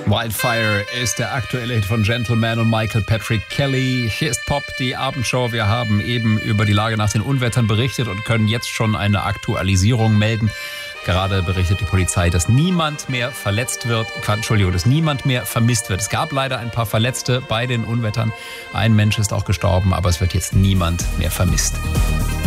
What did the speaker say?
Wildfire ist der aktuelle Hit von Gentleman und Michael Patrick Kelly. Hier ist Pop, die Abendshow. Wir haben eben über die Lage nach den Unwettern berichtet und können jetzt schon eine Aktualisierung melden. Gerade berichtet die Polizei, dass niemand mehr dass niemand mehr vermisst wird. Es gab leider ein paar Verletzte bei den Unwettern. Ein Mensch ist auch gestorben, aber es wird jetzt niemand mehr vermisst.